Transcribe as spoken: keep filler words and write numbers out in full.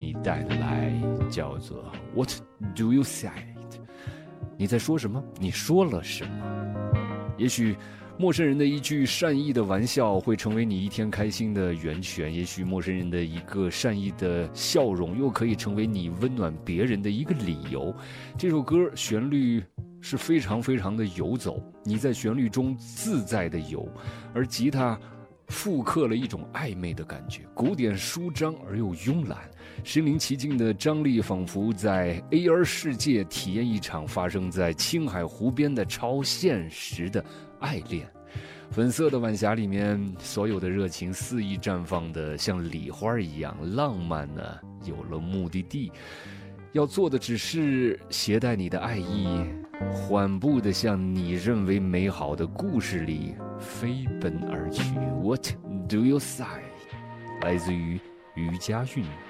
你带来叫做 What do you say？ 你在说什么？你说了什么？也许陌生人的一句善意的玩笑会成为你一天开心的源泉，也许陌生人的一个善意的笑容又可以成为你温暖别人的一个理由。这首歌旋律是非常非常的游走，你在旋律中自在的游，而吉他复刻了一种暧昧的感觉，古典舒张而又慵懒，身临其境的张力仿佛在 A R 世界体验一场发生在青海湖边的超现实的爱恋。粉色的晚霞里面，所有的热情肆意绽放的像礼花一样浪漫呢，有了目的地，要做的只是携带你的爱意，缓步地向你认为美好的故事里飞奔而去。 What do you say？ 来自于于家韵。